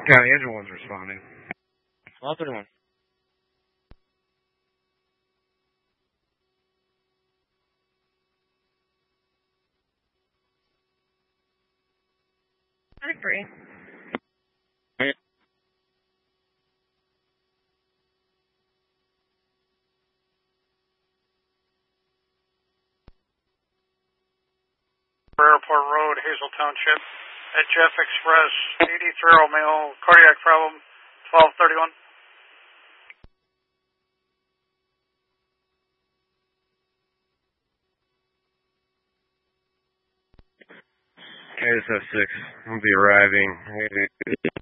County Engine 1's responding. Law 31. Agree. Airport Road, Hazel Township. At Jeff Express, 83-year-old male, cardiac problem, 1231. KSF 6, I'll be arriving.